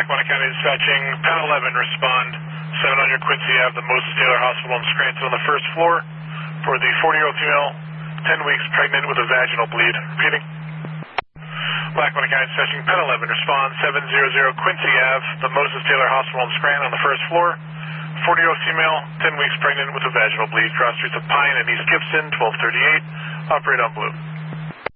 Lackawanna County dispatching, Pen 11, respond 700 Quincy Ave, the Moses Taylor Hospital in Scranton on the first floor for the 40-year-old female, 10 weeks pregnant with a vaginal bleed. Repeating. Lackawanna County dispatching, Pen 11, respond 700 Quincy Ave, the Moses Taylor Hospital in Scranton on the first floor, 40-year-old female, 10 weeks pregnant with a vaginal bleed, cross streets of Pine and East Gibson, 1238, operate on blue.